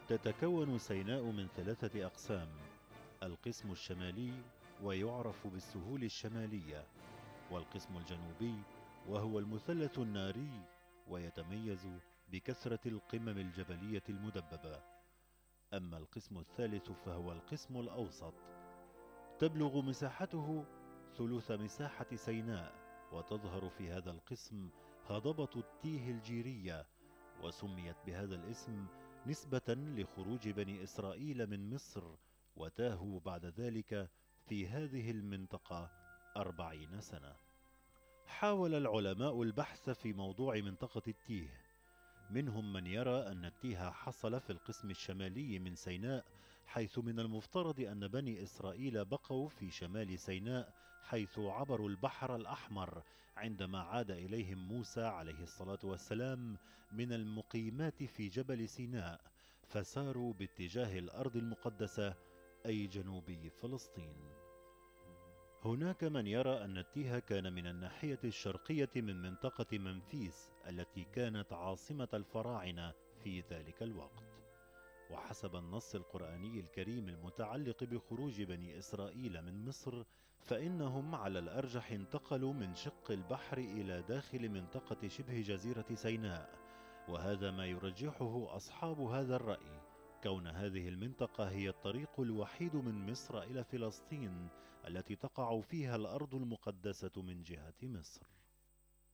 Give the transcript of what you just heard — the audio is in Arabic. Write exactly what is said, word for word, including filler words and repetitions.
تتكون سيناء من ثلاثة أقسام: القسم الشمالي ويعرف بالسهول الشمالية، والقسم الجنوبي وهو المثلث الناري ويتميز بكثرة القمم الجبلية المدببة. أما القسم الثالث فهو القسم الأوسط، تبلغ مساحته ثلث مساحة سيناء، وتظهر في هذا القسم هضبة التيه الجيرية، وسميت بهذا الاسم نسبة لخروج بني إسرائيل من مصر، وتاهوا بعد ذلك في هذه المنطقة أربعين سنة. حاول العلماء البحث في موضوع منطقة التيه، منهم من يرى أن التيه حصل في القسم الشمالي من سيناء، حيث من المفترض أن بني إسرائيل بقوا في شمال سيناء حيث عبروا البحر الأحمر عندما عاد إليهم موسى عليه الصلاة والسلام من المقيمات في جبل سيناء، فساروا باتجاه الأرض المقدسة أي جنوبي فلسطين. هناك من يرى أن التيه كان من الناحية الشرقية من منطقة منفيس التي كانت عاصمة الفراعنة في ذلك الوقت. وحسب النص القرآني الكريم المتعلق بخروج بني إسرائيل من مصر، فإنهم على الأرجح انتقلوا من شق البحر إلى داخل منطقة شبه جزيرة سيناء، وهذا ما يرجحه أصحاب هذا الرأي، كون هذه المنطقة هي الطريق الوحيد من مصر إلى فلسطين التي تقع فيها الأرض المقدسة من جهة مصر.